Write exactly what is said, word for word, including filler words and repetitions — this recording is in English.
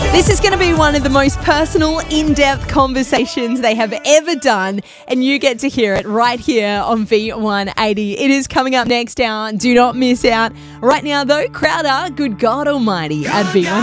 This is going to be one of the most personal, in-depth conversations they have ever done, and you get to hear it right here on V one eighty. It is coming up next hour. Do not miss out. Right now, though, Crowder, Good God Almighty at V one eighty.